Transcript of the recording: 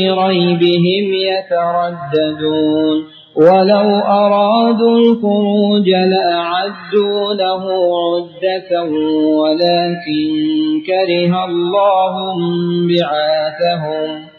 ريبهم يترددون ولو أرادوا الخروج لأعدوا له عدة ولكن كره الله بعاثهم